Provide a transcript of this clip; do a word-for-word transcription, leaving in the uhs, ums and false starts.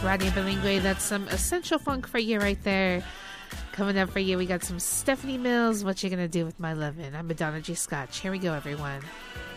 Radio Bilingue, that's some essential funk for you right there. Coming up for you, we got some Stephanie Mills, What You Gonna Do With My Lovin'. I'm Madonna G. Scotch. Here we go, everyone.